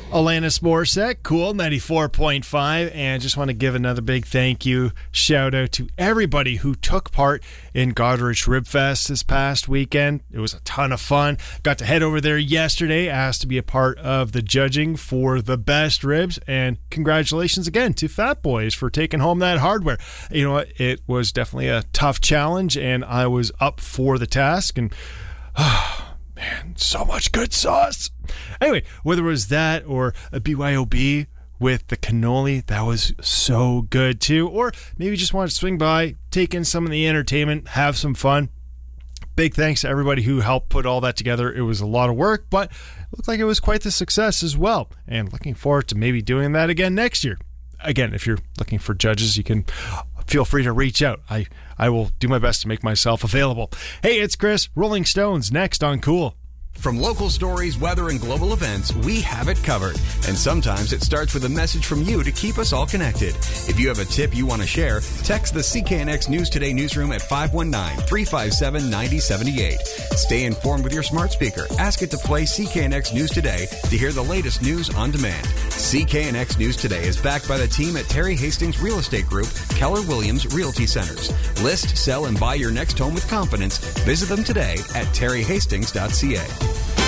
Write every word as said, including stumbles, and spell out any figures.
Alanis Morissette, Cool ninety-four point five, and just want to give another big thank you, shout out to everybody who took part in Goderich Rib Fest this past weekend. It was a ton of fun. Got to head over there yesterday, asked to be a part of the judging for the best ribs, and congratulations again to Fat Boys for taking home that hardware. You know what? It was definitely a tough challenge, and I was up for the task, and oh, man, so much good sauce. Anyway, whether it was that or a B Y O B with the cannoli, that was so good too. Or maybe just wanted to swing by, take in some of the entertainment, have some fun. Big thanks to everybody who helped put all that together. It was a lot of work, but it looked like it was quite the success as well. And looking forward to maybe doing that again next year. Again, if you're looking for judges, you can feel free to reach out. I, I will do my best to make myself available. Hey, it's Chris. Rolling Stones next on Cool. From local stories, weather, and global events, we have it covered. And sometimes it starts with a message from you to keep us all connected. If you have a tip you want to share, text the C K N X News Today newsroom at five one nine, three five seven, nine zero seven eight. Stay informed with your smart speaker. Ask it to play C K N X News Today to hear the latest news on demand. C K N X News Today is backed by the team at Terry Hastings Real Estate Group, Keller Williams Realty Centers. List, sell, and buy your next home with confidence. Visit them today at terry hastings dot c a.